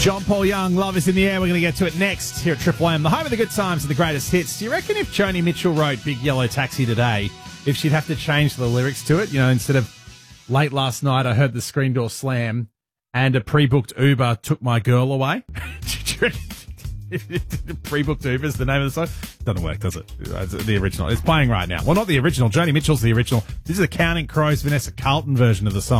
John Paul Young, Love is in the Air. We're going to get to it next here at Triple M, the home of the good times and the greatest hits. Do you reckon if Joni Mitchell wrote Big Yellow Taxi today, if she'd have to change the lyrics to it, you know, instead of late last night I heard the screen door slam and a pre-booked Uber took my girl away? Pre-booked Uber is the name of the song? Doesn't work, does it? It's the original. It's playing right now. Well, not the original. Joni Mitchell's the original. This is the Counting Crows Vanessa Carlton version of the song.